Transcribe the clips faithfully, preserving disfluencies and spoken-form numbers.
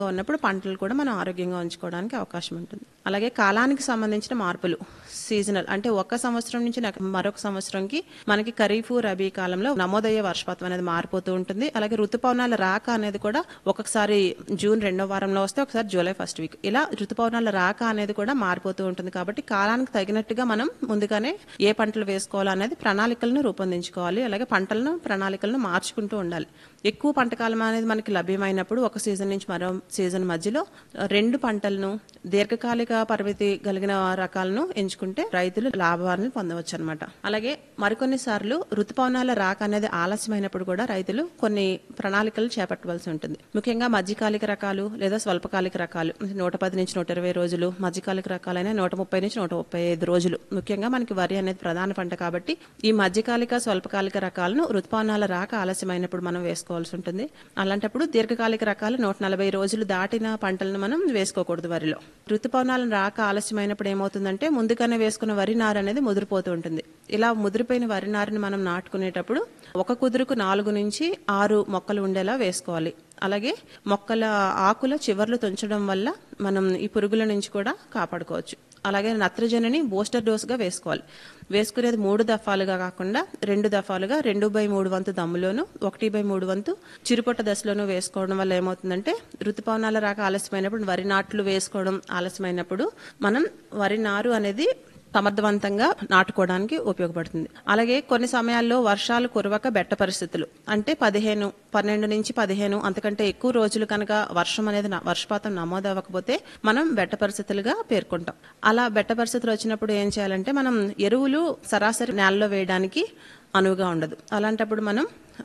ఉన్నప్పుడు పంటలు కూడా మనం ఆరోగ్యంగా ఉంచుకోవడానికి అవకాశం ఉంటుంది. అలాగే కాలానికి సంబంధించిన మార్పులు సీజనల్ అంటే ఒక సంవత్సరం నుంచి నాకు మరొక సంవత్సరంకి మనకి ఖరీఫ్ రబీ కాలంలో నమోదయ్యే వర్షపాతం అనేది మారిపోతూ ఉంటుంది. అలాగే ఋతుపవనాల రాక అనేది కూడా ఒక్కొక్కసారి జూన్ రెండో వారంలో వస్తే ఒకసారి జూలై ఫస్ట్ వీక్ ఇలా ఋతుపవనాల రాక అనేది కూడా మారిపోతూ ఉంటుంది. కాబట్టి కాలానికి తగినట్టుగా మనం ముందుగానే ఏ పంటలు వేసుకోవాలో అనేది ప్రణాళికలను రూపొందించుకోవాలి. అలాగే పంటలను ప్రణాళికలను మార్చుకుంటూ ఉండాలి. ఎక్కువ పంట కాలం అనేది మనకి లభ్యమైనప్పుడు ఒక సీజన్ నుంచి మరో సీజన్ మధ్యలో రెండు పంటలను దీర్ఘకాలిక పరిమితి కలిగిన రకాలను ఎంచుకుంటే రైతులు లాభాలను పొందవచ్చు అనమాట. అలాగే మరికొన్ని సార్లు ఋతుపవనాల రాక అనేది ఆలస్యమైనప్పుడు కూడా రైతులు కొన్ని ప్రణాళికలు చేపట్టవలసి ఉంటుంది. ముఖ్యంగా మధ్యకాలిక రకాలు లేదా స్వల్పకాలిక రకాలు నూట పది నుంచి నూట ఇరవై రోజులు, మధ్యకాలిక రకాలైన నూట ముప్పై నుంచి నూట ముప్పై ఐదు రోజులు. ముఖ్యంగా మనకి వరి అనేది ప్రధాన పంట కాబట్టి ఈ మధ్యకాలిక స్వల్పకాలిక రకాలను ఋతుపవనాల రాక ఆలస్యమైనప్పుడు మనం వేసుకోవాలి ఉంటుంది. అలాంటప్పుడు దీర్ఘకాలిక రకాలు నూట నలభై రోజులు దాటిన పంటలను మనం వేసుకోకూడదు వరిలో. ఋతుపవనాలను రాక ఆలస్యమైనప్పుడు ఏమవుతుందంటే ముందుగానే వేసుకున్న వరి నారు అనేది ముదిరిపోతూ ఉంటుంది. ఇలా ముదిరిపోయిన వరి నారుని మనం నాటుకునేటప్పుడు ఒక కుదురుకు నాలుగు నుంచి ఆరు మొక్కలు ఉండేలా వేసుకోవాలి. అలాగే మొక్కల ఆకుల చివర్లు తుంచడం వల్ల మనం ఈ పురుగుల నుంచి కూడా కాపాడుకోవచ్చు. అలాగే నత్రజనిని బూస్టర్ డోస్ గా వేసుకోవాలి. వేసుకునేది మూడు దఫాలుగా కాకుండా రెండు దఫాలుగా రెండు బై మూడు వంతు దమ్ములోను ఒకటి బై మూడు వంతు చిరుపొట్ట దశలోనూ వేసుకోవడం వల్ల ఏమవుతుందంటే ఋతుపవనాల రాక ఆలస్యమైనప్పుడు వరి నాట్లు వేసుకోవడం ఆలస్యమైనప్పుడు మనం వరి నారు అనేది సమర్థవంతంగా నాటుకోవడానికి ఉపయోగపడుతుంది. అలాగే కొన్ని సమయాల్లో వర్షాలు కురవక బెట్ట పరిస్థితులు అంటే పదిహేను పన్నెండు నుంచి పదిహేను అంతకంటే ఎక్కువ రోజులు కనుక వర్షం అనేది వర్షపాతం నమోదవ్వకపోతే మనం బెట్ట పరిస్థితులుగా పేర్కొంటాం. అలా బెట్ట పరిస్థితులు వచ్చినప్పుడు ఏం చేయాలంటే మనం ఎరువులు సరాసరి నేలలో వేయడానికి అనువుగా ఉండదు. అలాంటప్పుడు మనం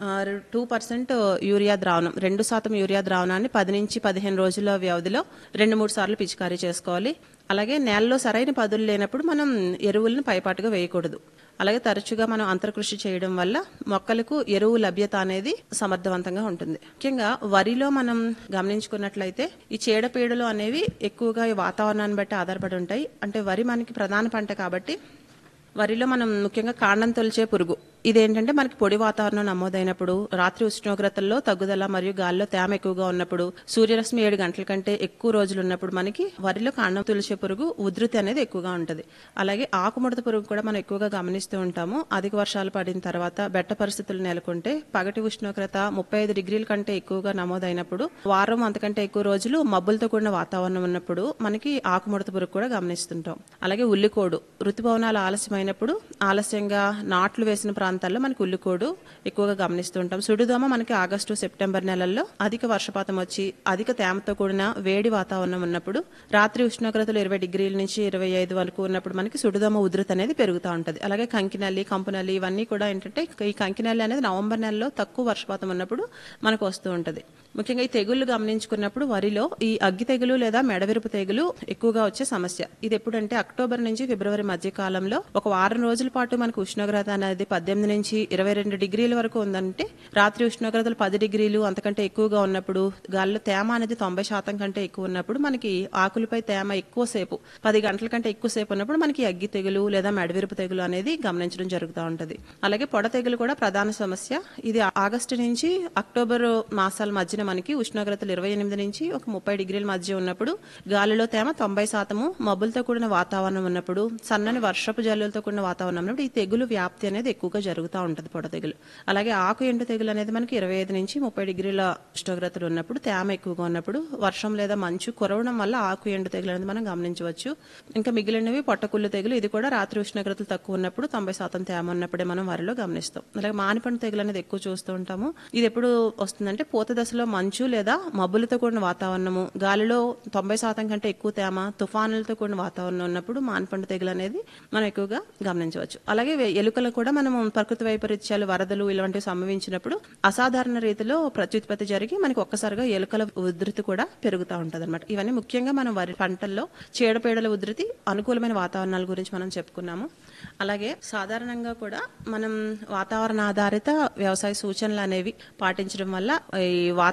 టూ పర్సెంట్ యూరియా ద్రావణం రెండు శాతం యూరియా ద్రావణాన్ని పది నుంచి పదిహేను రోజుల వ్యవధిలో రెండు మూడు సార్లు పిచికారీ చేసుకోవాలి. అలాగే నేలలో సరైన పదులు లేనప్పుడు మనం ఎరువులను పైపాటుగా వేయకూడదు. అలాగే తరచుగా మనం అంతర్కృషి చేయడం వల్ల మొక్కలకు ఎరువు లభ్యత అనేది సమర్థవంతంగా ఉంటుంది. ముఖ్యంగా వరిలో మనం గమనించుకున్నట్లయితే ఈ చీడపీడలు అనేవి ఎక్కువగా ఈ వాతావరణాన్ని బట్టి ఆధారపడి ఉంటాయి. అంటే వరి మనకి ప్రధాన పంట కాబట్టి వరిలో మనం ముఖ్యంగా కాండం తొలిచే పురుగు ఇదేంటంటే మనకి పొడి వాతావరణం నమోదైనప్పుడు, రాత్రి ఉష్ణోగ్రతల్లో తగ్గుదల మరియు గాలిలో తేమ ఎక్కువగా ఉన్నప్పుడు, సూర్యరశ్మి ఏడు గంటల కంటే ఎక్కువ రోజులు ఉన్నప్పుడు మనకి వరిలో కాండం తొలిచే పురుగు ఉధృతి అనేది ఎక్కువగా ఉంటుంది. అలాగే ఆకుముడత పురుగు కూడా మనం ఎక్కువగా గమనిస్తూ ఉంటాము. అధిక వర్షాలు పడిన తర్వాత బెట్ట పరిస్థితులు నెలకొంటే పగటి ఉష్ణోగ్రత ముప్పై ఐదు డిగ్రీల కంటే ఎక్కువగా నమోదైనప్పుడు, వారం అంతకంటే ఎక్కువ రోజులు మబ్బులతో కూడిన వాతావరణం ఉన్నప్పుడు మనకి ఆకుముడత పురుగు కూడా గమనిస్తుంటాం. అలాగే ఉల్లికోడు ఋతుపవనాలు ఆలస్యమైనప్పుడు ఆలస్యంగా నాట్లు వేసిన ప్రాంతాల్లో మనకి ఉల్లికోడు ఎక్కువగా గమనిస్తూ ఉంటాం. సుడిదోమ మనకి ఆగస్టు సెప్టెంబర్ నెలల్లో అధిక వర్షపాతం వచ్చి అధిక తేమతో కూడిన వేడి వాతావరణం ఉన్నప్పుడు, రాత్రి ఉష్ణోగ్రతలు ఇరవై డిగ్రీల నుంచి ఇరవై ఐదు వరకు ఉన్నప్పుడు మనకి సుడిదోమ ఉధృతి అనేది పెరుగుతూ ఉంటుంది. అలాగే కంకినల్లి, కంపునల్లి ఇవన్నీ కూడా ఏంటంటే ఈ కంకినల్లి అనేది నవంబర్ నెలలో తక్కువ వర్షపాతం ఉన్నప్పుడు మనకు వస్తూ ఉంటుంది. ముఖ్యంగా ఈ తెగుళ్లు గమనించుకున్నప్పుడు వరిలో ఈ అగ్గి తెగులు లేదా మెడవిరుపు తెగులు ఎక్కువగా వచ్చే సమస్య. ఇది ఎప్పుడంటే అక్టోబర్ నుంచి ఫిబ్రవరి మధ్య కాలంలో ఒక వారం రోజుల పాటు మనకు ఉష్ణోగ్రత అనేది పద్దెనిమిది నుంచి ఇరవై రెండు డిగ్రీల వరకు ఉందంటే, రాత్రి ఉష్ణోగ్రతలు పది డిగ్రీలు అంతకంటే ఎక్కువగా ఉన్నప్పుడు, గాలిలో తేమ అనేది తొంభై శాతం కంటే ఎక్కువ ఉన్నప్పుడు, మనకి ఆకులపై తేమ ఎక్కువసేపు పది గంటల కంటే ఎక్కువసేపు ఉన్నప్పుడు మనకి అగ్గి తెగులు లేదా మెడవిరుపు తెగులు అనేది గమనించడం జరుగుతూ ఉంటుంది. అలాగే పొడ తెగులు కూడా ప్రధాన సమస్య. ఇది ఆగస్టు నుంచి అక్టోబర్ మాసాల మధ్యన మనకి ఉష్ణోగ్రతలు ఇరవై ఎనిమిది నుంచి ఒక ముప్పై డిగ్రీల మధ్య ఉన్నప్పుడు, గాలిలో తేమ తొంభై శాతము మబ్బులతో కూడిన వాతావరణం ఉన్నప్పుడు, సన్నని వర్షపు జల్లులతో కూడిన వాతావరణం ఉన్నప్పుడు ఈ తెగులు వ్యాప్తి అనేది ఎక్కువగా జరుగుతూ ఉంటుంది పొడ తెగులు. అలాగే ఆకు ఎండు తెగులు అనేది మనకి ఇరవై ఐదు నుంచి ముప్పై డిగ్రీల ఉష్ణోగ్రతలు ఉన్నప్పుడు, తేమ ఎక్కువగా ఉన్నప్పుడు, వర్షం లేదా మంచు కురవడం వల్ల ఆకు ఎండు తెగులు అనేది మనం గమనించవచ్చు. ఇంకా మిగిలినవి పొట్టకుళ్ళు తెగులు. ఇది కూడా రాత్రి ఉష్ణోగ్రతలు తక్కువ ఉన్నప్పుడు, తొంభై శాతం తేమ ఉన్నప్పుడే మనం వరిలో గమనిస్తాం. అలాగే మానిపండు తెగులు అనేది ఎక్కువ చూస్తూ ఉంటాము. ఇది ఎప్పుడు వస్తుందంటే పూత దశలో మంచు లేదా మబ్బులతో కూడిన వాతావరణము, గాలిలో తొంభై శాతం కంటే ఎక్కువ తేమ, తుఫానులతో కూడిన వాతావరణం ఉన్నప్పుడు మానిపండు తెగులు అనేది మనం ఎక్కువగా గమనించవచ్చు. అలాగే ఎలుకలు కూడా మనం ప్రకృతి వైపరీత్యాలు, వరదలు ఇలాంటివి సంభవించినప్పుడు అసాధారణ రీతిలో ప్రత్యుత్పత్తి జరిగి మనకి ఒక్కసారిగా ఎలుకల ఉధృతి కూడా పెరుగుతూ ఉంటుంది అనమాట. ఇవన్నీ ముఖ్యంగా మనం వరి పంటల్లో చీడపీడల ఉధృతి, అనుకూలమైన వాతావరణాల గురించి మనం చెప్పుకున్నాము. అలాగే సాధారణంగా కూడా మనం వాతావరణ ఆధారిత వ్యవసాయ సూచనలు అనేవి పాటించడం వల్ల ఈ వాతావరణ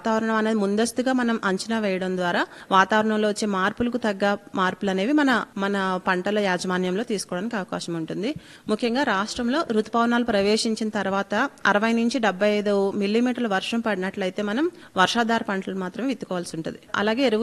వాతావరణం అనేది ముందస్తుగా మనం అంచనా వేయడం ద్వారా వాతావరణంలో వచ్చే మార్పులకు తగ్గ మార్పులు అనేవి మన మన పంటల యాజమాన్యంలో తీసుకోవడానికి అవకాశం ఉంటుంది. ముఖ్యంగా రాష్ట్రంలో రుతుపవనాలు ప్రవేశించిన తర్వాత అరవై నుంచి డెబ్బై ఐదు మిల్లీమీటర్ల వర్షం పడినట్లయితే మనం వర్షాధార పంటలు మాత్రమే విత్తుకోవాల్సి ఉంటుంది. అలాగే ఎరువుల